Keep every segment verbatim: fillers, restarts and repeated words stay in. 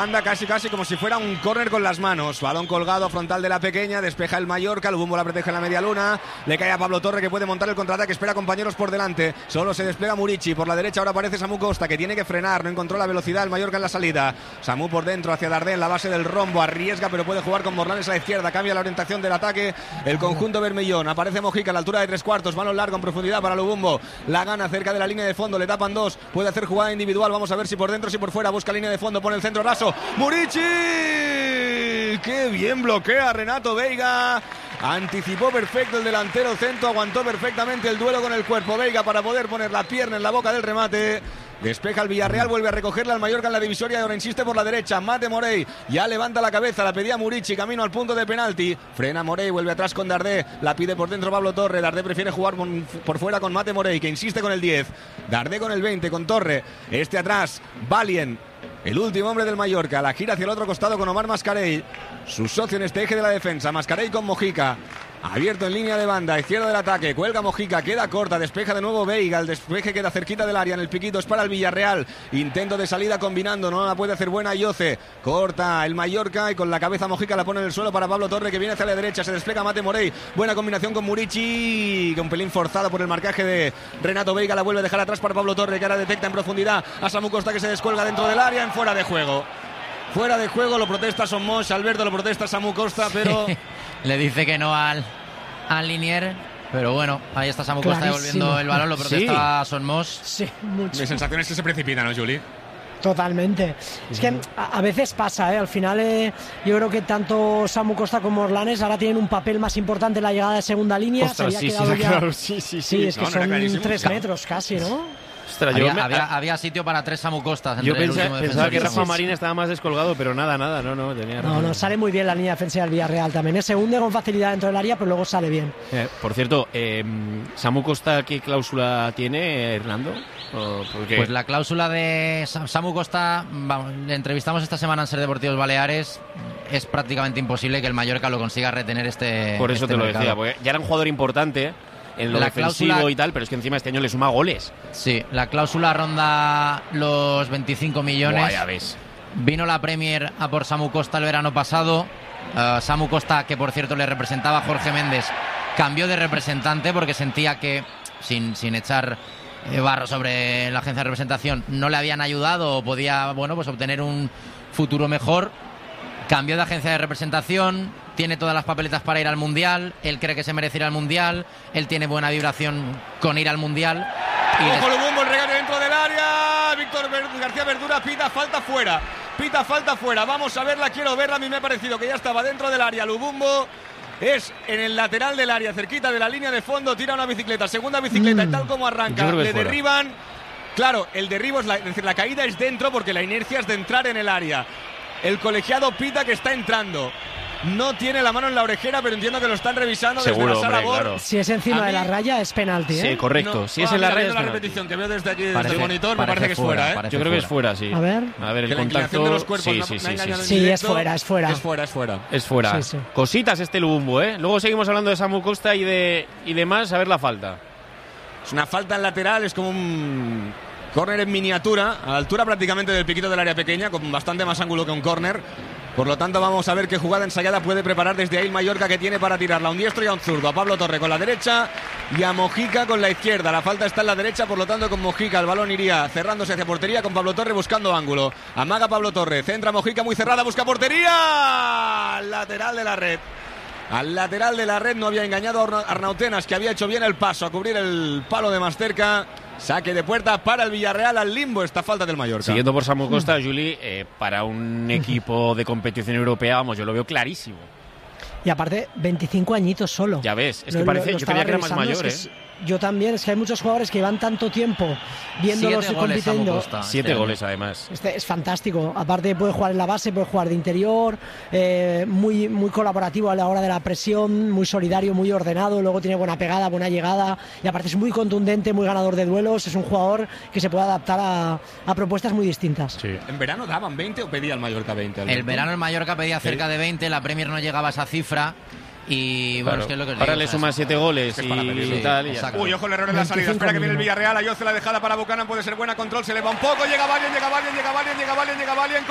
Anda casi casi como si fuera un córner con las manos. Balón colgado, frontal de la pequeña, despeja el Mallorca, Lubumbo la protege en la media luna, le cae a Pablo Torre que puede montar el contraataque, espera compañeros por delante, solo se despliega Murici, por la derecha ahora aparece Samu Costa que tiene que frenar, no encontró la velocidad el Mallorca en la salida. Samu por dentro hacia Dardé en la base del rombo, arriesga pero puede jugar con Morlanes a la izquierda, cambia la orientación del ataque el conjunto bermellón, aparece Mojica a la altura de tres cuartos, balón largo en profundidad para Lubumbo, la gana cerca de la línea de fondo, le tapan dos, puede hacer jugada individual, vamos a ver si por dentro si por fuera, busca línea de fondo, pone el centro raso, Murici. ¡Qué bien bloquea Renato Veiga! Anticipó perfecto el delantero centro, aguantó perfectamente el duelo con el cuerpo Veiga para poder poner la pierna en la boca del remate. Despeja el Villarreal, vuelve a recogerla al Mallorca en la divisoria y ahora insiste por la derecha. Mate Morey, ya levanta la cabeza, la pedía Murici, camino al punto de penalti. Frena Morey, vuelve atrás con Dardé, la pide por dentro Pablo Torre. Dardé prefiere jugar por fuera con Mate Morey, que insiste con el diez. Dardé con el veinte, con Torre. Este atrás, Valien. El último hombre del Mallorca, la gira hacia el otro costado con Omar Mascarell, su socio en este eje de la defensa, Mascarell con Mojica, abierto en línea de banda, izquierda del ataque, cuelga Mojica, queda corta, despeja de nuevo Veiga, el despeje queda cerquita del área, en el piquito es para el Villarreal, intento de salida combinando, no la puede hacer buena Yoce, corta el Mallorca y con la cabeza Mojica la pone en el suelo para Pablo Torre que viene hacia la derecha, se despliega Mate Morey, buena combinación con Murici, un pelín forzado por el marcaje de Renato Veiga, la vuelve a dejar atrás para Pablo Torre que ahora detecta en profundidad a Samu Costa que se descuelga dentro del área en fuera de juego. Fuera de juego, lo protesta Somos, Alberto lo protesta Samu Costa, pero... Sí, le dice que no al, al Linier, pero bueno, ahí está Samu Costa devolviendo el balón, lo protesta sí. Sonmos. Sí, mucho. Mi sensación es que se precipita, ¿no, Juli? Totalmente. Es que a, a veces pasa, ¿eh? Al final eh, yo creo que tanto Samu Costa como Orlanes ahora tienen un papel más importante en la llegada de segunda línea. Ostras, se sí, había sí, ya... claro, sí, sí, sí. Sí, es que No, no son tres metros casi, ¿no? Ostras, había, yo me... había, había sitio para tres Samu Costas. Entre Yo el pensaba, último pensaba que defensor y Rafa Samu. Marín estaba más descolgado, pero nada, nada, no, no, tenía No, no, sale muy bien la línea defensiva del Villarreal también. ¿eh? Se hunde con facilidad dentro del área, pero luego sale bien. Eh, por cierto, eh, ¿Samu Costa qué cláusula tiene, Hernando? Porque... Pues la cláusula de Samu Costa, vamos, le entrevistamos esta semana en Ser Deportivos Baleares, es prácticamente imposible que el Mallorca lo consiga retener este Por eso este te lo mercado. decía, porque ya era un jugador importante en lo La defensivo cláusula... y tal, pero es que encima este año le suma goles. Sí, la cláusula ronda los veinticinco millones. Buah, ya ves. Vino la Premier a por Samu Costa el verano pasado. Uh, Samu Costa, que por cierto le representaba a Jorge Méndez, cambió de representante porque sentía que, sin, sin echar eh, barro sobre la agencia de representación, no le habían ayudado o podía, bueno, pues obtener un futuro mejor. Cambió de agencia de representación, tiene todas las papeletas para ir al Mundial, él cree que se merece ir al Mundial, él tiene buena vibración con ir al Mundial. Y Ojo, les... Lubumbo, el regate dentro del área, Víctor Ver... García Verdura pita falta fuera, pita falta fuera, vamos a verla, quiero verla, a mí me ha parecido que ya estaba dentro del área, Lubumbo es en el lateral del área, cerquita de la línea de fondo, tira una bicicleta, segunda bicicleta, mm. y tal como arranca, le derriban, claro, el derribo es, la... es decir, la caída es dentro porque la inercia es de entrar en el área. El colegiado pita que está entrando. No tiene la mano en la orejera, pero entiendo que lo están revisando. Seguro, desde la sala hombre, claro. Si es encima mí, de la raya es penalti, ¿eh? Sí, correcto. No, si es ah, en la mira, raya es la penalti. repetición que veo desde aquí, desde parece, el monitor, me parece que es fuera, fuera, ¿eh? Yo creo que es fuera, sí. A ver. A ver, el que la contacto... de los cuerpos sí, me, sí, me sí, ha engañado sí, sí. en Sí, directo, es fuera, es fuera. Es fuera, es fuera. Es fuera. Sí, sí. Cositas este Lubumbo, ¿eh? Luego seguimos hablando de Samu Costa y de y demás, a ver la falta. Es una falta en lateral, es como un córner en miniatura, a la altura prácticamente del piquito del área pequeña, con bastante más ángulo que un córner. Por lo tanto, vamos a ver qué jugada ensayada puede preparar desde ahí el Mallorca, que tiene para tirarla a un diestro y a un zurdo. A Pablo Torre con la derecha y a Mojica con la izquierda. La falta está en la derecha, por lo tanto, con Mojica el balón iría cerrándose hacia portería, con Pablo Torre buscando ángulo. Amaga Pablo Torre, centra Mojica muy cerrada, busca portería. Al lateral de la red. Al lateral de la red no había engañado a Arnautenas, que había hecho bien el paso a cubrir el palo de más cerca. Saque de puerta para el Villarreal, al limbo esta falta del Mallorca. Siguiendo por Samu Costa, Juli, eh, para un equipo de competición europea, vamos, yo lo veo clarísimo. Y aparte, veinticinco añitos solo. Ya ves, es lo, que parece, lo, lo yo creía que era más mayor, es ¿eh? Es, yo también, es que hay muchos jugadores que llevan tanto tiempo viéndolos y compitiendo. Siete este goles, además. Este es fantástico. Aparte, puede jugar en la base, puede jugar de interior, eh, muy, muy colaborativo a la hora de la presión, muy solidario, muy ordenado. Luego tiene buena pegada, buena llegada. Y aparte, es muy contundente, muy ganador de duelos. Es un jugador que se puede adaptar a, a propuestas muy distintas. Sí. ¿En verano daban veinte o pedía el Mallorca veinte? El verano el Mallorca pedía cerca de veinte, la Premier no llegaba a esa cifra. Y bueno, claro. es que es lo que os Ahora digo, le o sea, sumas siete goles es y, para pedirlo. y tal. Y exacto. Uy, ojo el error en la salida. Espera que viene el Villarreal. Ayose la dejada para Buchanan. Puede ser buena. Control. Se eleva un poco. Llega Valien, llega Valien, llega Valien, llega Valien, llega Valien.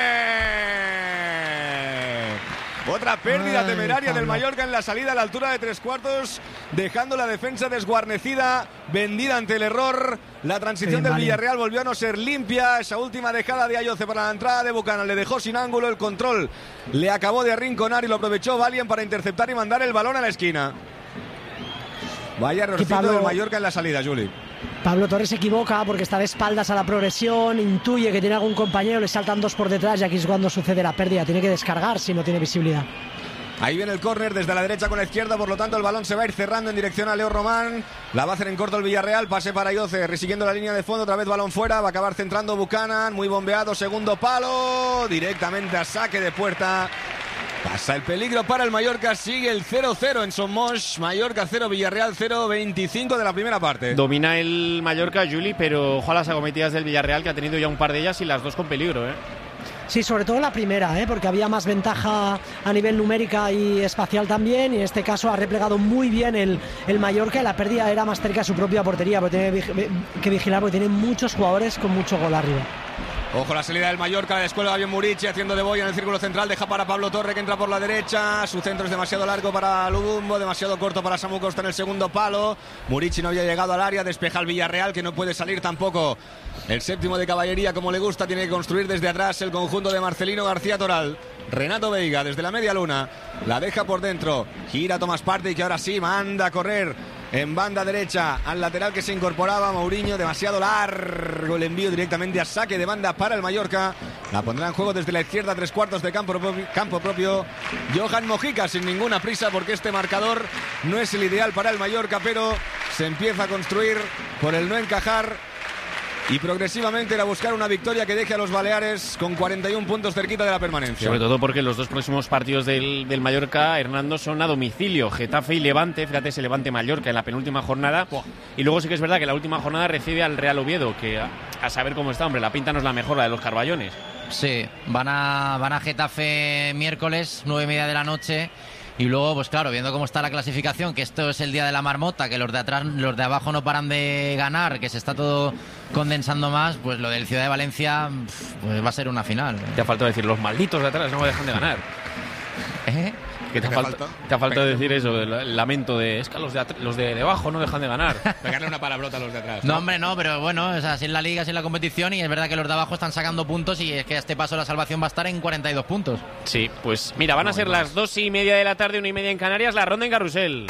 Córner. Otra pérdida Ay, temeraria Pablo. del Mallorca en la salida a la altura de tres cuartos, dejando la defensa desguarnecida, vendida ante el error. La transición Sí, del Valien. Villarreal volvió a no ser limpia. Esa última dejada de Ayoce para la entrada de Buchanan le dejó sin ángulo. El control le acabó de arrinconar y lo aprovechó Valien para interceptar y mandar el balón a la esquina. Vaya errorcito Pablo- del Mallorca en la salida, Juli. Pablo Torres se equivoca porque está de espaldas a la progresión, intuye que tiene algún compañero, le saltan dos por detrás y aquí es cuando sucede la pérdida. Tiene que descargar si no tiene visibilidad. Ahí viene el córner desde la derecha con la izquierda, por lo tanto el balón se va a ir cerrando en dirección a Leo Román. La va a hacer en corto el Villarreal, pase para Ayoce, resiguiendo la línea de fondo, otra vez balón fuera, va a acabar centrando Buchanan, muy bombeado, segundo palo, directamente a saque de puerta. Pasa el peligro para el Mallorca, sigue el cero cero en Somos, Mallorca cero, Villarreal cero, veinticinco de la primera parte. Domina el Mallorca, Juli, pero ojo a las acometidas del Villarreal, que ha tenido ya un par de ellas y las dos con peligro, ¿eh? Sí, sobre todo la primera, ¿eh? Porque había más ventaja a nivel numérica y espacial también, y en este caso ha replegado muy bien el, el Mallorca y la pérdida era más cerca de su propia portería, porque tiene vig- que vigilar porque tiene muchos jugadores con mucho gol arriba. Ojo la salida del Mallorca, la descuelga bien Murici haciendo de boya en el círculo central, deja para Pablo Torre que entra por la derecha, su centro es demasiado largo para Lubumbo, demasiado corto para Samu Costa en el segundo palo. Murici no había llegado al área, despeja el Villarreal que no puede salir tampoco. El séptimo de caballería como le gusta, tiene que construir desde atrás el conjunto de Marcelino García Toral. Renato Veiga desde la media luna, la deja por dentro, gira Tomás Partey que ahora sí manda a correr en banda derecha al lateral que se incorporaba Mourinho, demasiado largo el envío directamente a saque de banda para el Mallorca. La pondrá en juego desde la izquierda, tres cuartos de campo, campo propio Johan Mojica, sin ninguna prisa porque este marcador no es el ideal para el Mallorca, pero se empieza a construir por el no encajar y progresivamente ir a buscar una victoria que deje a los Baleares con cuarenta y un puntos cerquita de la permanencia. Sobre todo porque los dos próximos partidos del, del Mallorca, Hernando, son a domicilio. Getafe y Levante, fíjate ese Levante Mallorca en la penúltima jornada. Y luego sí que es verdad que la última jornada recibe al Real Oviedo, que a, a saber cómo está, hombre, la pinta no es la mejor, la de los Carballones. Sí, van a, van a Getafe miércoles, nueve y media de la noche. Y luego, pues claro, viendo cómo está la clasificación, que esto es el día de la marmota, que los de atrás, los de abajo no paran de ganar, que se está todo condensando más, pues lo del Ciudad de Valencia pues va a ser una final. Te ha faltado decir, los malditos de atrás no me dejan de ganar. ¿Eh? Que te, ¿Qué ha te falta, falta? te ha faltado decir eso, el, el lamento de, es que los de, atr- los de debajo no dejan de ganar. Pegarle una palabrota a los de atrás. No, hombre, no, pero bueno, es así en la liga, así en la competición, y es verdad que los de abajo están sacando puntos y es que a este paso la salvación va a estar en cuarenta y dos puntos. Sí, pues mira, van a ser las dos y media de la tarde, una y media en Canarias, la ronda en Carrusel.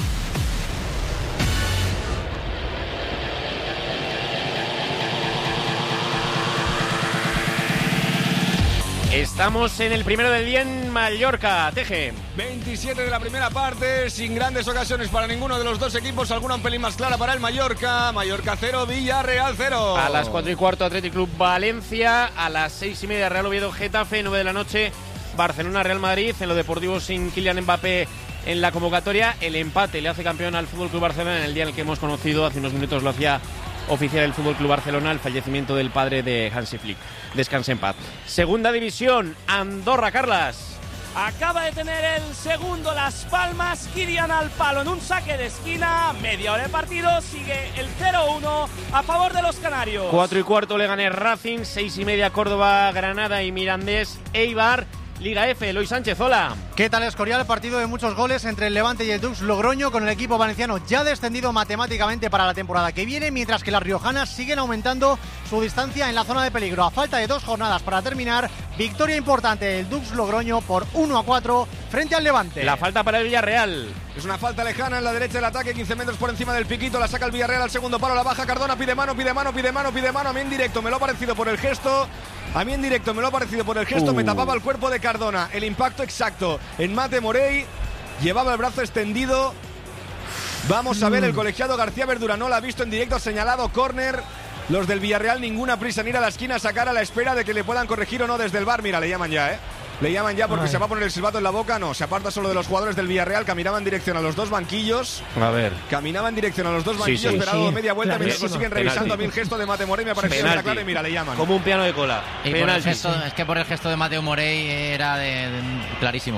Estamos en el primero del día en Mallorca, Teje. veintisiete de la primera parte, sin grandes ocasiones para ninguno de los dos equipos, alguna un pelín más clara para el Mallorca. Mallorca cero, Villarreal cero. A las cuatro y cuarto, Athletic Club Valencia. A las seis y media, Real Oviedo Getafe. nueve de la noche, Barcelona Real Madrid. En lo deportivo, sin Kylian Mbappé en la convocatoria. El empate le hace campeón al F C Barcelona en el día en el que hemos conocido, hace unos minutos lo hacía oficial el F C Barcelona, el fallecimiento del padre de Hansi Flick. Descanse en paz. Segunda división, Andorra, Carlas. Acaba de tener el segundo Las Palmas, Kirian al palo en un saque de esquina, media hora de partido, sigue el cero uno a favor de los canarios. Cuatro y cuarto, Leganés Racing. Seis y media, Córdoba, Granada y Mirandés, Eibar. Liga F, Eloy Sánchez, hola. ¿Qué tal, Escorial? Partido de muchos goles entre el Levante y el Dux Logroño, con el equipo valenciano ya descendido matemáticamente para la temporada que viene, mientras que las riojanas siguen aumentando su distancia en la zona de peligro. A falta de dos jornadas para terminar, victoria importante del Dux Logroño por uno a cuatro frente al Levante. La falta para el Villarreal. Es una falta lejana en la derecha del ataque, quince metros por encima del piquito, la saca el Villarreal al segundo palo, la baja Cardona, pide mano, pide mano, pide mano, pide mano, a mí en directo me lo ha parecido por el gesto, a mí en directo me lo ha parecido por el gesto, uh. me tapaba el cuerpo de Cardona, el impacto exacto en Mate Morey, llevaba el brazo extendido, vamos a ver, el colegiado García Verdura no la ha visto en directo, ha señalado córner, los del Villarreal ninguna prisa en ir a la esquina a sacar a la espera de que le puedan corregir o no desde el bar, mira, le llaman ya, eh. Le llaman ya porque Ay. se va a poner el silbato en la boca. No, se aparta solo de los jugadores del Villarreal. Caminaba en dirección a los dos banquillos. A ver. Caminaba en dirección a los dos banquillos, sí, sí. pero ha dado Sí, media vuelta mientras lo siguen Penalti. revisando. A mí el gesto de Mate Morey me ha parecido Penalti. claro y mira, le llaman. Como un piano de cola. Y por el Penalti. gesto, es que por el gesto de Mateo Morey era de, de, clarísimo.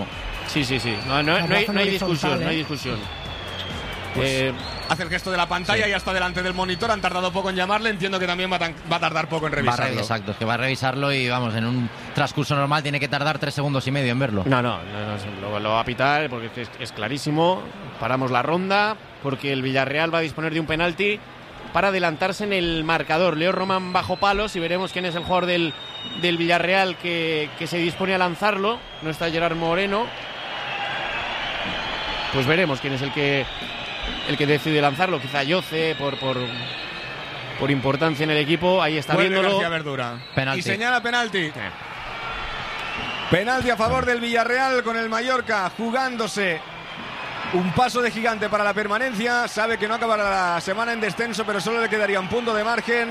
Sí, sí, sí. No, no, no, hay, no hay discusión, ¿eh? no hay discusión. Pues eh, hace el gesto de la pantalla sí. y hasta delante del monitor. Han tardado poco en llamarle. Entiendo que también va, tan, va a tardar poco en revisarlo. Va a re, exacto, es que va a revisarlo y vamos, en un transcurso normal tiene que tardar tres segundos y medio en verlo. No, no, no, no lo, lo va a pitar porque es, es clarísimo. Paramos la ronda porque el Villarreal va a disponer de un penalti para adelantarse en el marcador. Leo Román bajo palos y veremos quién es el jugador del, del Villarreal que, que se dispone a lanzarlo. No está Gerard Moreno. Pues veremos quién es el que el que decide lanzarlo. Quizá Yoce por, por, por importancia en el equipo. Ahí está Vuelve viéndolo. García Verdura. Penalti. Y señala penalti. Sí. Penalti a favor del Villarreal con el Mallorca jugándose un paso de gigante para la permanencia. Sabe que no acabará la semana en descenso, pero solo le quedaría un punto de margen.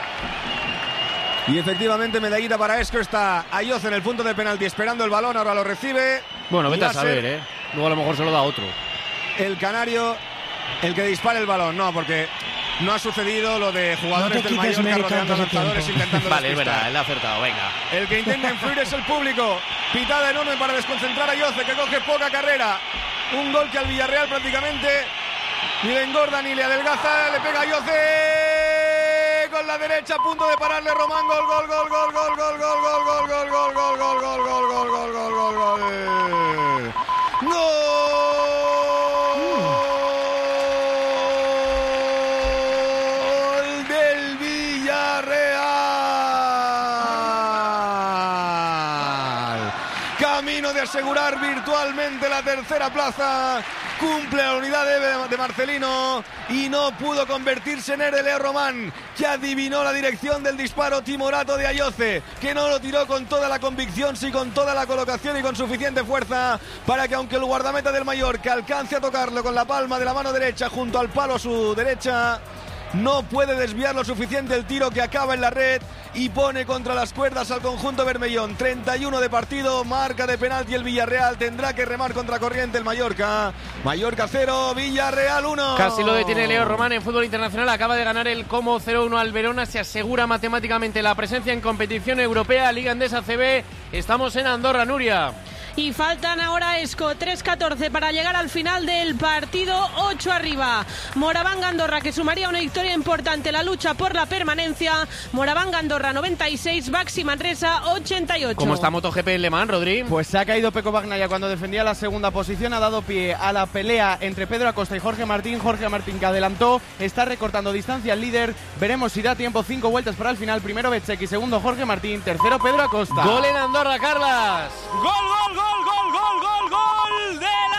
Y efectivamente, medallita para Esco. Está Ayoce en el punto de penalti esperando el balón. Ahora lo recibe. Bueno, vete a Láser. saber, ¿eh? Luego a lo mejor se lo da otro. El canario el que dispara el balón. No, porque no ha sucedido lo de jugadores no del Mallorca rodeando a los lanzadores intentando Vale, es despistar. verdad, él ha acertado, venga. El que intenta influir es el público. Pitada enorme para desconcentrar a Yoce, que coge poca carrera. Un gol que al Villarreal prácticamente ni le engorda ni le adelgaza. Le pega a Yoce con la derecha, a punto de pararle Román. Gol, gol, gol, gol, gol, gol, gol, gol, gol, gol, gol, gol, gol, gol, gol, gol, gol, gol, gol, gol. Del Villarreal. Camino de asegurar virtualmente la tercera plaza. Cumple la unidad de, de Marcelino y no pudo convertirse en el de Leo Román, que adivinó la dirección del disparo timorato de Ayoce, que no lo tiró con toda la convicción, sí con toda la colocación y con suficiente fuerza para que, aunque el guardameta del Mallorca alcance a tocarlo con la palma de la mano derecha junto al palo a su derecha, no puede desviar lo suficiente el tiro, que acaba en la red y pone contra las cuerdas al conjunto bermellón. treinta y uno de partido, marca de penalti el Villarreal. Tendrá que remar contra corriente el Mallorca. Mallorca cero, Villarreal uno. Casi lo detiene Leo Román en fútbol internacional. Acaba de ganar el Como cero uno al Verona. Se asegura matemáticamente la presencia en competición europea, Liga Endesa C B. Estamos en Andorra, Nuria. Y faltan ahora Esco, tres catorce para llegar al final del partido, ocho arriba. Moraván Andorra, que sumaría una victoria importante en la lucha por la permanencia. Moraván Andorra noventa y seis, Baxi Manresa ochenta y ocho. ¿Cómo está MotoGP en Le Mans, Rodri? Pues se ha caído Pecco Bagnaia cuando defendía la segunda posición. Ha dado pie a la pelea entre Pedro Acosta y Jorge Martín. Jorge Martín, que adelantó, está recortando distancia al líder. Veremos si da tiempo, cinco vueltas para el final. Primero Bezzecchi, segundo Jorge Martín, tercero Pedro Acosta. Gol en Andorra, Carlas. Gol, gol, gol, gol, gol, gol, gol del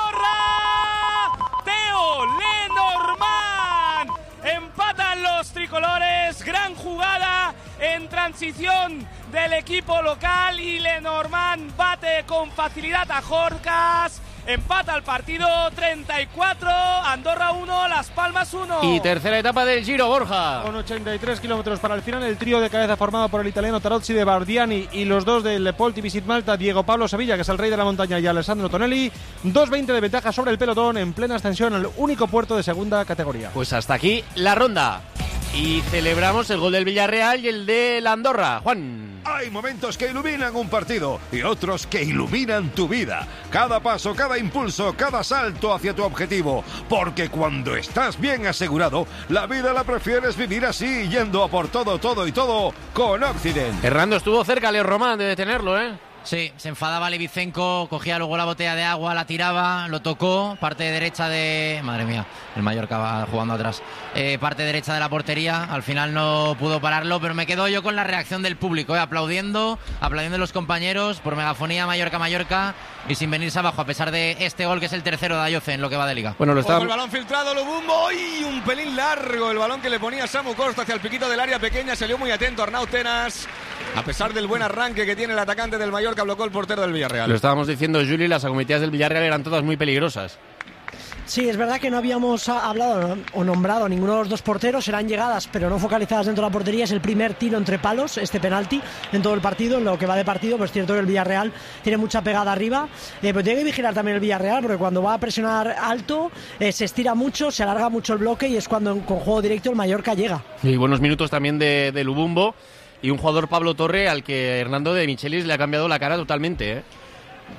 Andorra. Teo Lenormand. Empatan los tricolores. Gran jugada en transición del equipo local y Lenormand bate con facilidad a Jorcas. Empata el partido, treinta y cuatro, Andorra uno, Las Palmas uno. Y tercera etapa del Giro, Borja. Con ochenta y tres kilómetros para el final, el trío de cabeza formado por el italiano Tarozzi de Bardiani y los dos del Polti Visit Malta, Diego Pablo Sevilla, que es el rey de la montaña, y Alessandro Tonelli. dos veinte de ventaja sobre el pelotón en plena ascensión al único puerto de segunda categoría. Pues hasta aquí la ronda. Y celebramos el gol del Villarreal y el del Andorra. Juan. Hay momentos que iluminan un partido y otros que iluminan tu vida. Cada paso, cada impulso, cada salto hacia tu objetivo. Porque cuando estás bien asegurado, la vida la prefieres vivir así, yendo a por todo, todo y todo con Occident. Hernando, estuvo cerca Leo Román de detenerlo, ¿eh? Sí, se enfadaba Levicenko, cogía luego la botella de agua, la tiraba, lo tocó, parte derecha de... Madre mía, el Mallorca va jugando atrás. Eh, parte derecha de la portería, al final no pudo pararlo, pero me quedo yo con la reacción del público, eh, aplaudiendo, aplaudiendo a los compañeros por megafonía Mallorca-Mallorca y sin venirse abajo, a pesar de este gol que es el tercero de Ayoce en lo que va de liga. Bueno, lo está... Ojo, el balón filtrado, Lubumbo, y un pelín largo el balón que le ponía Samu Costa hacia el piquito del área pequeña, salió muy atento Arnau Tenas. A pesar del buen arranque que tiene el atacante del Mallorca, blocó el portero del Villarreal. Lo estábamos diciendo, Juli, las acometidas del Villarreal eran todas muy peligrosas. Sí, es verdad que no habíamos hablado o nombrado a ninguno de los dos porteros, eran llegadas pero no focalizadas dentro de la portería. Es el primer tiro entre palos, este penalti, en todo el partido, en lo que va de partido. Pues es cierto que el Villarreal tiene mucha pegada arriba, eh, pero tiene que vigilar también el Villarreal, porque cuando va a presionar alto eh, se estira mucho, se alarga mucho el bloque y es cuando con juego directo el Mallorca llega. Y buenos minutos también de, de Lubumbo y un jugador, Pablo Torre, al que Hernando de Michelis le ha cambiado la cara totalmente, ¿eh? Es que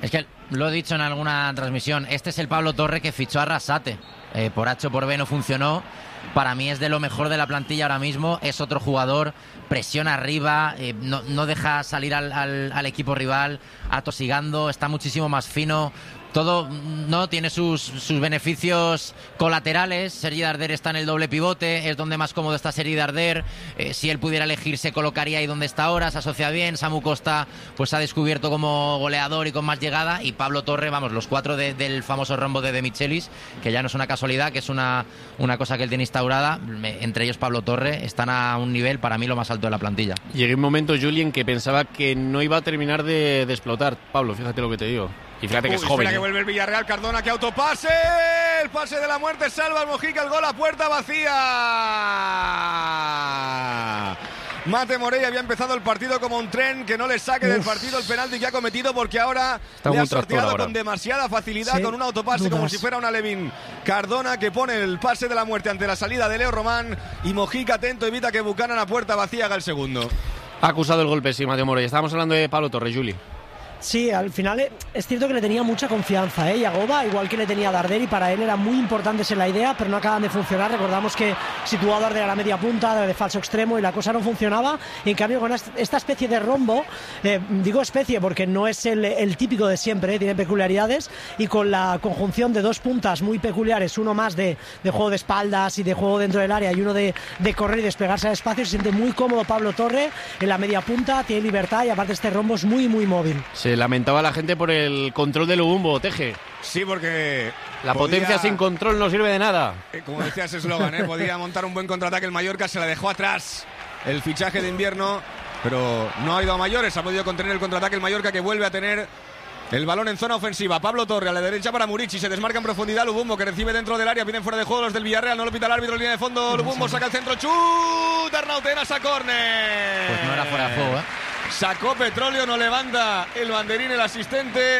lo he dicho en alguna transmisión, este es el Pablo Torre que fichó a Arrasate. Eh, por H o por B no funcionó. Para mí es de lo mejor de la plantilla ahora mismo. Es otro jugador, presiona arriba, eh, no, no deja salir al, al, al equipo rival atosigando, está muchísimo más fino. Todo no tiene sus, sus beneficios colaterales. Sergi Darder está en el doble pivote, es donde más cómodo está Sergi Darder. Eh, si él pudiera elegir, se colocaría ahí donde está ahora, se asocia bien. Samu Costa pues se ha descubierto como goleador y con más llegada. Y Pablo Torre, vamos, los cuatro de, del famoso rombo de De Michelis, que ya no es una casualidad, que es una, una cosa que él tiene instaurada. Entre ellos Pablo Torre, están a un nivel para mí lo más alto de la plantilla. Llegué un momento, Julien, que pensaba que no iba a terminar de, de explotar. Pablo, fíjate lo que te digo. Y fíjate que Uy, es joven. Espera que ¿eh? vuelve el Villarreal, Cardona, que autopase. El pase de la muerte, salva al Mojica, el gol a puerta vacía. Mate Morey había empezado el partido como un tren, que no le saque Uf. del partido el penalti que ha cometido, porque ahora Está le ha sorteado con demasiada facilidad, sí, con un autopase dudas. como si fuera una Levin. Cardona, que pone el pase de la muerte ante la salida de Leo Román, y Mojica, atento, evita que Buchanan a puerta vacía haga el segundo. Ha acusado el golpe, sí, Mateo Morey. Estábamos hablando de Pablo Torre, Juli. Sí, al final es cierto que le tenía mucha confianza, ¿eh? Yagoba, igual que le tenía a Darder, y para él era muy importante ser la idea, pero no acaban de funcionar. Recordamos que situó a Darder a la media punta, de falso extremo, y la cosa no funcionaba. En cambio, con esta especie de rombo, eh, digo especie porque no es el, el típico de siempre, ¿eh? Tiene peculiaridades, y con la conjunción de dos puntas muy peculiares, uno más de, de juego de espaldas y de juego dentro del área, y uno de, de correr y despegarse al espacio, se siente muy cómodo Pablo Torre en la media punta, tiene libertad, y aparte este rombo es muy, muy móvil. Se lamentaba la gente por el control de Lubumbo, Teje. Sí, porque la podía... potencia sin control no sirve de nada. Eh, como decía ese eslogan, ¿eh? Podía montar un buen contraataque el Mallorca, se la dejó atrás el fichaje de invierno, pero no ha ido a mayores, ha podido contener el contraataque el Mallorca, que vuelve a tener el balón en zona ofensiva. Pablo Torre a la derecha para Murici, se desmarca en profundidad Lubumbo, que recibe dentro del área, piden fuera de juego los del Villarreal, no lo pita el árbitro, línea de fondo, Lubumbo saca el centro, chut, Arnautenas a córner. Pues no era fuera de juego, ¿eh? Sacó Petróleo, no levanta el banderín el asistente.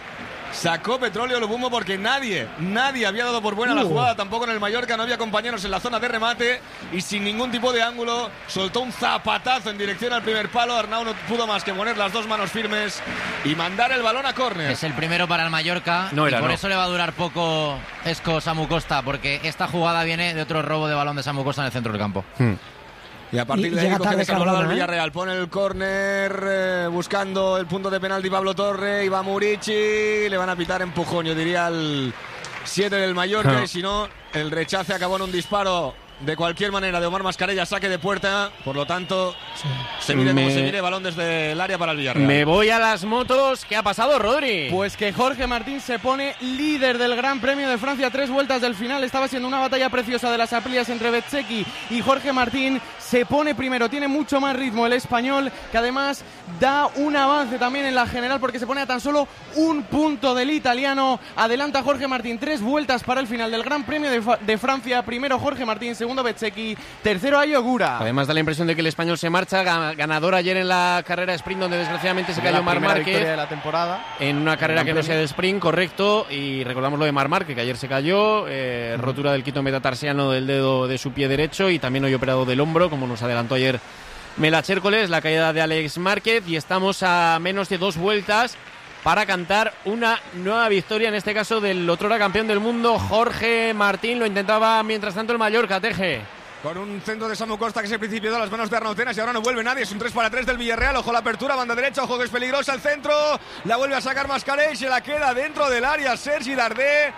Sacó Petróleo Lubumbo porque nadie, nadie había dado por buena uh. la jugada, tampoco en el Mallorca, no había compañeros en la zona de remate, y sin ningún tipo de ángulo soltó un zapatazo en dirección al primer palo. Arnau no pudo más que poner las dos manos firmes y mandar el balón a córner. Es el primero para el Mallorca, no era, y por no. eso le va a durar poco Esco Samu Costa, porque esta jugada viene de otro robo de balón de Samu Costa en el centro del campo. Hmm. Y a partir de ahí coge desarrollado el Villarreal, pone el córner, eh, buscando el punto de penalti Pablo Torre, y va Murici, le van a pitar empujón, yo diría el siete del Mallorca, no. Y si no, el rechace acabó en un disparo de cualquier manera de Omar Mascarella, saque de puerta, por lo tanto, sí. se mire me... como se mire, balón desde el área para el Villarreal. Me voy a las motos. ¿Qué ha pasado, Rodri? Pues que Jorge Martín se pone líder del Gran Premio de Francia, tres vueltas del final. Estaba siendo una batalla preciosa de las Aprilia entre Bezzecchi y Jorge Martín. Se pone primero, tiene mucho más ritmo el español, que además da un avance también en la general, porque se pone a tan solo un punto del italiano. Adelanta Jorge Martín, tres vueltas para el final del Gran Premio de, de Francia. Primero Jorge Martín, segundo Bezzecchi, tercero Ayogura. Además da la impresión de que el español se marcha, ganador ayer en la carrera sprint, donde desgraciadamente se cayó Marc Márquez de la temporada, en una carrera que no sea de sprint, correcto, y recordamos lo de Marc Márquez, que ayer se cayó, eh, rotura del quito metatarsiano del dedo de su pie derecho, y también hoy operado del hombro, como nos adelantó ayer Melache Hércoles, la caída de Alex Márquez, y estamos a menos de dos vueltas para cantar una nueva victoria, en este caso del otrora campeón del mundo, Jorge Martín. Lo intentaba mientras tanto el Mallorca, Teje. Con un centro de Samu Costa que se principió a las manos de Arnautenas, y ahora no vuelve nadie. Es un tres para tres del Villarreal. Ojo la apertura, banda derecha, ojo que es peligrosa el centro. La vuelve a sacar Mascarell y se la queda dentro del área Sergi Darder.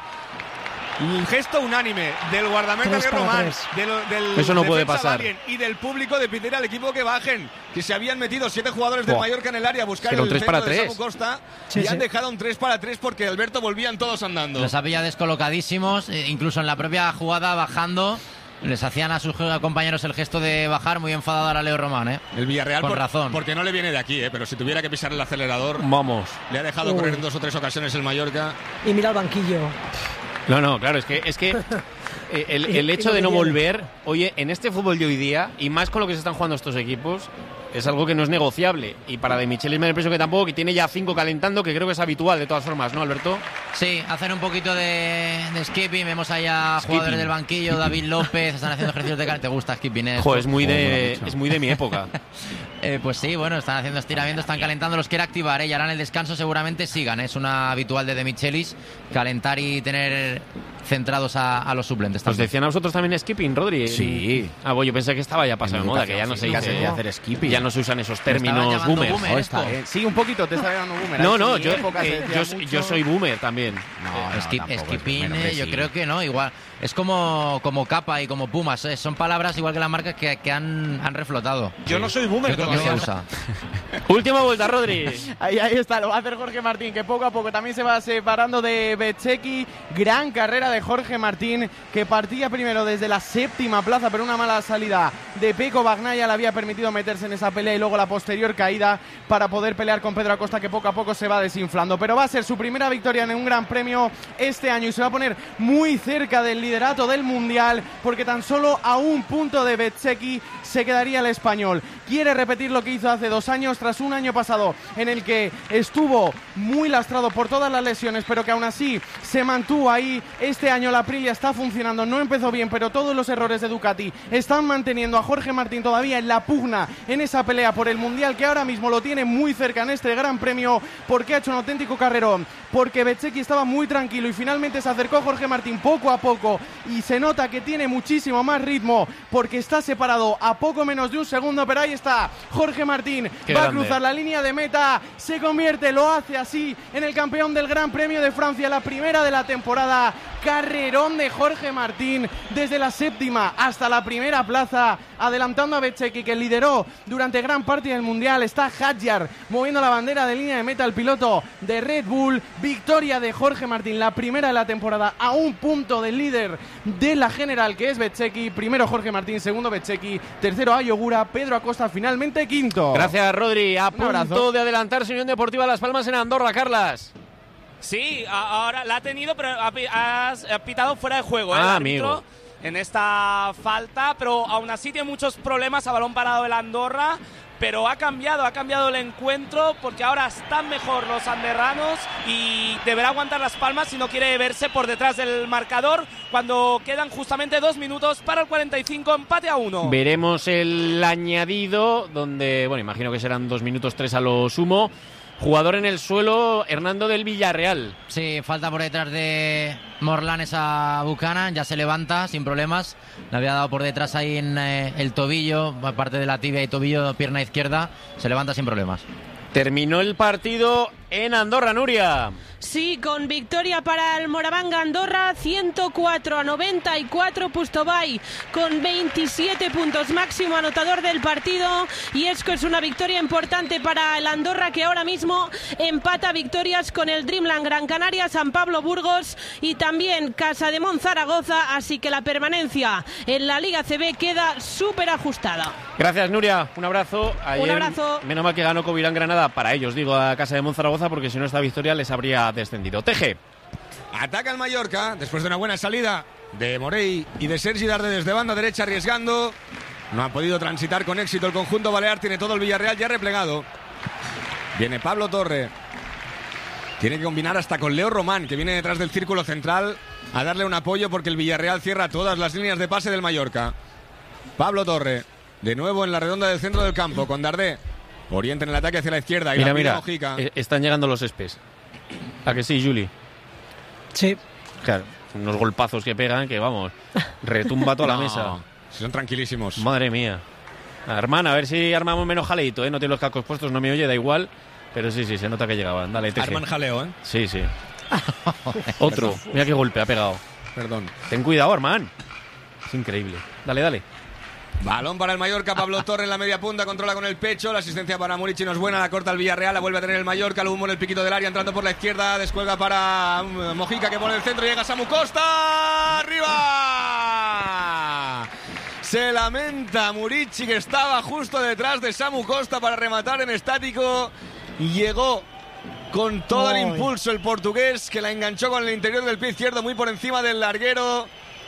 Un gesto unánime del guardameta de Román, del, del eso no puede pasar, y del público de pedir al equipo que bajen, que se habían metido siete jugadores del Mallorca en el área a buscar el centro para de Samu Costa, sí, y sí. han dejado un tres para tres porque Alberto volvían todos andando. Los había descolocadísimos, eh, incluso en la propia jugada bajando. Les hacían a sus compañeros el gesto de bajar, muy enfadado ahora Leo Román, ¿eh? El Villarreal, con por, razón. Porque no le viene de aquí, ¿eh? Pero si tuviera que pisar el acelerador, vamos. Le ha dejado Uy. correr en dos o tres ocasiones el Mallorca. Y mira el banquillo. No, no, claro, es que es que Eh, el, el hecho de no volver, oye, en este fútbol de hoy día, y más con lo que se están jugando estos equipos, es algo que no es negociable. Y para De Michelis me da la impresión que tampoco, que tiene ya cinco calentando, que creo que es habitual de todas formas, ¿no, Alberto? Sí, hacen un poquito de, de skipping. Vemos allá skipping. Jugadores del banquillo, David López, están haciendo ejercicios de calentamiento. ¿Te gusta skipping? ¿Eh? Joder, es muy de, es muy de mi época. eh, pues sí, bueno, están haciendo estiramientos, están calentando, los quiere activar, ¿eh? Y ahora en el descanso seguramente sigan. ¿eh? Es una habitual de De Michelis, calentar y tener centrados a, a los suplentes. ¿Os decían a vosotros también skipping, Rodri? Sí. Ah, bueno, yo pensé que estaba ya pasado de moda, que ya no se dice hacer skipping. Ya no se usan esos términos boomer. boomer oh, está, eh. Sí, un poquito te está llamando boomer. No, no, yo, eh, yo, yo soy boomer también. No, no skip, skipping, eh, yo sí. creo que no, igual. Es como, como Capa y como Pumas, eh. son palabras igual que las marcas que, que han, han reflotado. Yo sí. no soy boomer, yo creo que se usa. Última vuelta, Rodri. Ahí, ahí está, lo va a hacer Jorge Martín, que poco a poco también se va separando de Bezzecchi. Gran carrera de Jorge Martín, que partía primero desde la séptima plaza, pero una mala salida de Pecco Bagnaia le había permitido meterse en esa pelea, y luego la posterior caída para poder pelear con Pedro Acosta, que poco a poco se va desinflando. Pero va a ser su primera victoria en un gran premio este año y se va a poner muy cerca del liderato del Mundial, porque tan solo a un punto de Bezzecchi se quedaría el español. Quiere repetir lo que hizo hace dos años, tras un año pasado en el que estuvo muy lastrado por todas las lesiones, pero que aún así se mantuvo ahí. Este año la Aprilia está funcionando, no empezó bien, pero todos los errores de Ducati están manteniendo a Jorge Martín todavía en la pugna, en esa pelea por el Mundial, que ahora mismo lo tiene muy cerca en este gran premio, porque ha hecho un auténtico carrerón, porque Bezzecchi estaba muy tranquilo y finalmente se acercó Jorge Martín poco a poco, y se nota que tiene muchísimo más ritmo, porque está separado a poco menos de un segundo, pero ahí está Jorge Martín. Qué va grande. A cruzar la línea de meta, se convierte, lo hace así en el campeón del Gran Premio de Francia, la primera de la temporada. Carrerón de Jorge Martín desde la séptima hasta la primera plaza, adelantando a Bezzecchi, que lideró durante gran parte del Mundial. Está Hadjar moviendo la bandera de línea de meta, el piloto de Red Bull. Victoria de Jorge Martín, la primera de la temporada, a un punto del líder de la general, que es Bezzecchi. Primero Jorge Martín, segundo Bezzecchi, tercero Ayogura, Pedro Acosta finalmente quinto. Gracias, Rodri. A punto de adelantarse Unión Deportiva Las Palmas en Andorra, Carlas. Sí, ahora la ha tenido, pero ha pitado fuera de juego, ¿eh? Ah, el árbitro, amigo. En esta falta, pero aún así tiene muchos problemas a balón parado el Andorra, pero ha cambiado, ha cambiado el encuentro, porque ahora están mejor los anderranos y deberá aguantar Las Palmas si no quiere verse por detrás del marcador cuando quedan justamente dos minutos para el cuarenta y cinco, empate a uno. Veremos el añadido, donde, bueno, imagino que serán dos minutos tres a lo sumo. Jugador en el suelo, Hernando, del Villarreal. Sí, falta por detrás de Morlanes a Buchanan, ya se levanta sin problemas. Le había dado por detrás ahí en eh, el tobillo, aparte de la tibia y tobillo, pierna izquierda, se levanta sin problemas. Terminó el partido en Andorra, Nuria. Sí, con victoria para el Moravanga Andorra, ciento cuatro a noventa y cuatro. Pustobai con veintisiete puntos, máximo anotador del partido. Y es que es una victoria importante para el Andorra, que ahora mismo empata victorias con el Dreamland Gran Canaria, San Pablo Burgos y también Casa de Mon Zaragoza. Así que la permanencia en la Liga C B queda súper ajustada. Gracias, Nuria. Un abrazo. Ayer, Un abrazo. Menos mal que ganó Covirán Granada, para ellos, digo, a Casa de Mon Zaragoza, porque si no esta victoria les habría descendido. Teje. Ataca el Mallorca después de una buena salida de Morey y de Sergi Darder desde banda derecha arriesgando. No ha podido transitar con éxito el conjunto balear. Tiene todo el Villarreal ya replegado. Viene Pablo Torre. Tiene que combinar hasta con Leo Román, que viene detrás del círculo central a darle un apoyo, porque el Villarreal cierra todas las líneas de pase del Mallorca. Pablo Torre, de nuevo en la redonda del centro del campo, con Dardé. Orienta en el ataque hacia la izquierda. Y mira, la mira, Mojica. Están llegando los espes. ¿A que sí, Juli? Sí. Claro, unos golpazos que pegan que, vamos, retumba toda no, la mesa. Son tranquilísimos. Madre mía. Hermana, a ver si armamos menos jaleito, ¿eh? No tiene los cascos puestos, no me oye, da igual. Pero sí, sí, se nota que llegaban. Dale, Teje. Arman jaleo, ¿eh? Sí, sí. Otro. Mira qué golpe ha pegado. Perdón. Ten cuidado, Arman. Es increíble. Dale, dale. Balón para el Mallorca, Pablo Torre en la media punta, controla con el pecho, la asistencia para Murici no es buena, la corta el Villarreal, la vuelve a tener el Mallorca, lo humo en el piquito del área, entrando por la izquierda, descuelga para Mojica, que pone el centro, llega Samu Costa, arriba. Se lamenta Murici, que estaba justo detrás de Samu Costa para rematar en estático, llegó con todo el impulso el portugués, que la enganchó con el interior del pie izquierdo, muy por encima del larguero.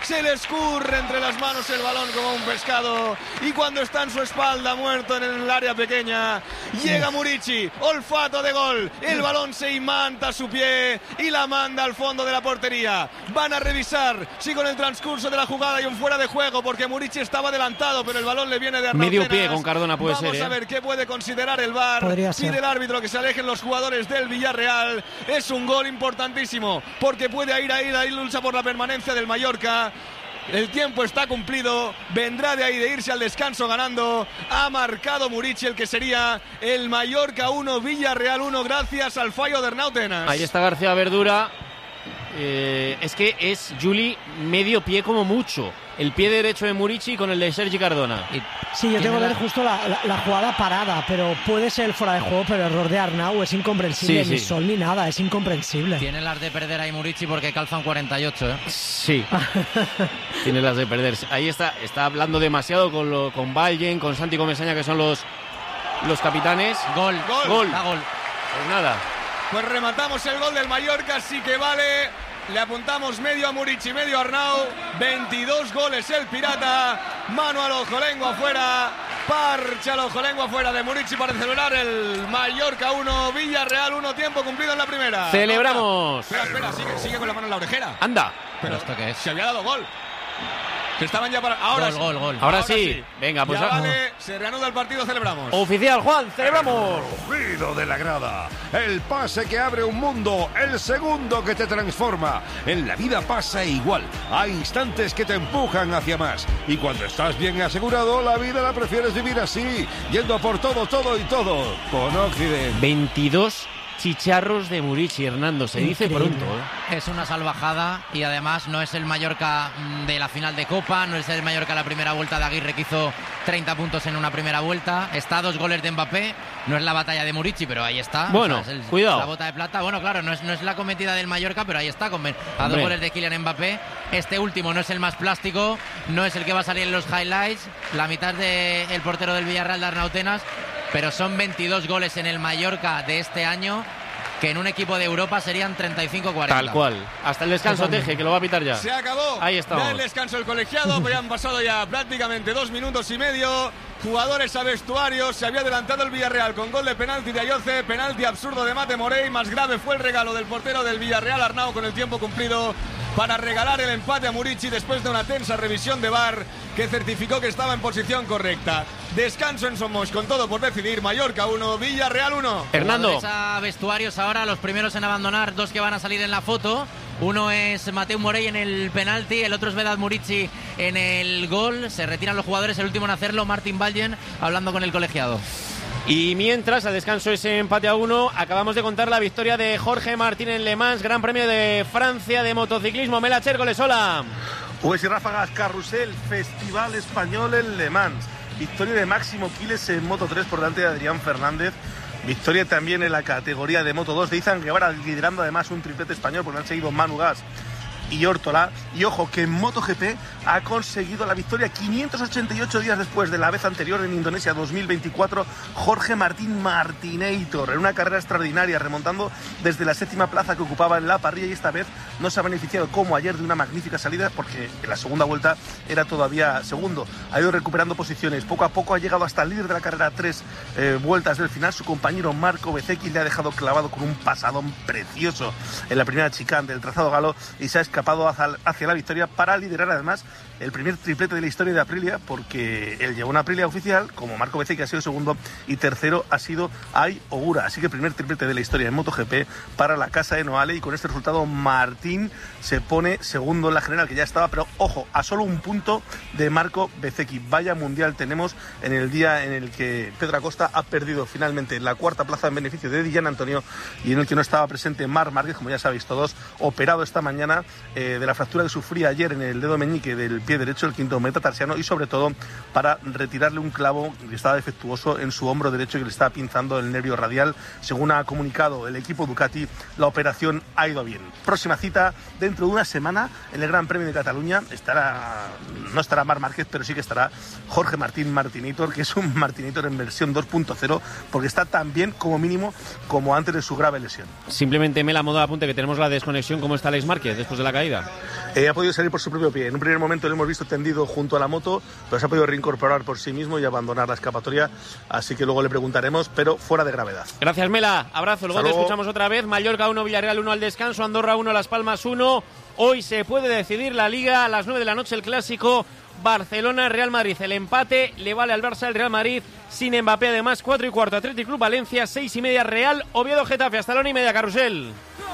se le escurre entre las manos el balón como un pescado, y cuando está en su espalda muerto en el área pequeña, llega Murici, olfato de gol, el balón se imanta a su pie y la manda al fondo de la portería. Van a revisar si con el transcurso de la jugada hay un fuera de juego, porque Murici estaba adelantado, pero el balón le viene de Arnautenas. Medio pie con Cardona puede Vamos ser, ¿eh? a ver qué puede considerar el V A R. Pide el árbitro que se alejen los jugadores del Villarreal. Es un gol importantísimo, porque puede ir a ir a lucha por la permanencia del Mallorca. El tiempo está cumplido, vendrá de ahí de irse al descanso ganando. Ha marcado Murici el que sería el Mallorca uno, Villarreal uno, gracias al fallo de Arnautenas. Ahí está García Verdura. Eh, es que es Juli medio pie como mucho. El pie derecho de Murici con el de Sergi Cardona. Sí, yo tengo que ver justo la, la, la jugada parada, pero puede ser el fuera de juego, pero el error de Arnau es incomprensible, sí, ni sí. sol ni nada, es incomprensible. Tiene las de perder ahí Murici porque calzan cuarenta y ocho, ¿eh? Sí, tiene las de perder. Ahí está, está hablando demasiado con, lo, con Vallen, con Santi Comesaña, que son los, los capitanes. Gol, gol, gol. Da gol. Pues nada. Pues rematamos el gol del Mallorca, sí que vale. Le apuntamos medio a Murici, medio a Arnau. veintidós goles el Pirata. Mano al ojo, lengua afuera. Parcha al ojo, lengua afuera de Murici para celebrar el Mallorca uno, Villarreal uno, tiempo cumplido en la primera. ¡Celebramos! Espera, espera, sigue, sigue con la mano en la orejera. ¡Anda! Pero ¿esto qué es? Se había dado gol. Que estaban ya para... Ahora Gol, sí. gol, gol. Ahora, Ahora sí. sí. Venga, pues Ya a- vale, se reanuda el partido, celebramos. Oficial, Juan, celebramos. Ruido de la grada, el pase que abre un mundo, el segundo que te transforma. En la vida pasa igual, hay instantes que te empujan hacia más. Y cuando estás bien asegurado, la vida la prefieres vivir así, yendo a por todo, todo y todo, con Occident. veintidós chicharros de Murici, Hernando, se dice Increíble. pronto, ¿eh? Es una salvajada y además no es el Mallorca mm, de la final de Copa, no es el Mallorca de la primera vuelta de Aguirre que hizo treinta puntos en una primera vuelta. Está a dos goles de Mbappé, no es la batalla de Murici, pero ahí está. Bueno, es el- cuidado. La bota de plata, bueno, claro, no es, no es la cometida del Mallorca, pero ahí está, con, a dos Hombre. goles de Kylian Mbappé. Este último no es el más plástico, no es el que va a salir en los highlights, la mitad del portero del Villarreal de Arnautenas, pero son veintidós goles en el Mallorca de este año, que en un equipo de Europa serían treinta y cinco cuarenta. Tal cual. Hasta el descanso, Totalmente. Teje, que lo va a pitar ya. Se acabó. Ahí estamos. Ya el descanso el colegiado, pero ya han pasado ya prácticamente dos minutos y medio. Jugadores a vestuario. Se había adelantado el Villarreal con gol de penalti de Ayoce. Penalti absurdo de Mate Morey. Más grave fue el regalo del portero del Villarreal, Arnau, con el tiempo cumplido, para regalar el empate a Murici después de una tensa revisión de V A R que certificó que estaba en posición correcta. Descanso en Somos con todo por decidir. Mallorca uno, Villarreal uno. Hernando. Jugadores a vestuarios ahora, los primeros en abandonar, dos que van a salir en la foto. Uno es Mateu Morey en el penalti, el otro es Vedat Murici en el gol. Se retiran los jugadores, el último en hacerlo, Martin Vallen, hablando con el colegiado. Y mientras, al descanso ese empate a uno, acabamos de contar la victoria de Jorge Martín en Le Mans, Gran Premio de Francia de motociclismo. Mela Chércoles, hola. Pues y Ráfagas Carrusel, Festival Español en Le Mans. Victoria de Máximo Quiles en Moto tres por delante de Adrián Fernández. Victoria también en la categoría de Moto dos de Izan Guevara, liderando además un triplete español porque han seguido Manu Gas y Órtola. Y ojo, que en MotoGP ha conseguido la victoria quinientos ochenta y ocho días después de la vez anterior en Indonesia dos mil veinticuatro, Jorge Martín Martinator, en una carrera extraordinaria, remontando desde la séptima plaza que ocupaba en la parrilla, y esta vez no se ha beneficiado como ayer de una magnífica salida, porque en la segunda vuelta era todavía segundo. Ha ido recuperando posiciones, poco a poco ha llegado hasta el líder de la carrera a tres eh, vueltas del final. Su compañero Marco Bezzecchi le ha dejado clavado con un pasadón precioso en la primera chicane del trazado galo y se ha escapado hacia, hacia la victoria para liderar además el primer triplete de la historia de Aprilia, porque él llevó una Aprilia oficial, como Marco Bezzecchi ha sido segundo y tercero ha sido Ai Ogura. Así que el primer triplete de la historia en MotoGP para la casa de Noale, y con este resultado Martín se pone segundo en la general, que ya estaba, pero ojo, a solo un punto de Marco Bezzecchi. Vaya mundial tenemos en el día en el que Pedro Acosta ha perdido finalmente la cuarta plaza en beneficio de Dillan Antonio, y en el que no estaba presente Marc Márquez, como ya sabéis todos, operado esta mañana eh, de la fractura que sufría ayer en el dedo meñique del pie pie derecho, el quinto metatarsiano, y sobre todo para retirarle un clavo que estaba defectuoso en su hombro derecho y que le estaba pinzando el nervio radial. Según ha comunicado el equipo Ducati, la operación ha ido bien. Próxima cita dentro de una semana en el Gran Premio de Cataluña. Estará, no estará Marc Márquez, pero sí que estará Jorge Martín Martinator, que es un Martinator en versión dos punto cero, porque está tan bien como mínimo como antes de su grave lesión. Simplemente me la moda apunte que tenemos la desconexión. ¿Cómo está Alex Márquez después de la caída? Eh, ha podido salir por su propio pie. En un primer momento lo hemos visto tendido junto a la moto, pero se ha podido reincorporar por sí mismo y abandonar la escapatoria, así que luego le preguntaremos, pero fuera de gravedad. Gracias, Mela. Abrazo. Luego Hasta te luego. escuchamos otra vez. Mallorca uno, Villarreal uno al descanso, Andorra uno, Las Palmas uno. Hoy se puede decidir la Liga a las nueve de la noche, el clásico Barcelona Real Madrid. El empate le vale al Barça, el Real Madrid sin Mbappé. Además, cuatro y cuarto Athletic Club Valencia, seis y media Real Oviedo Getafe. Hasta la una y media, Carrusel.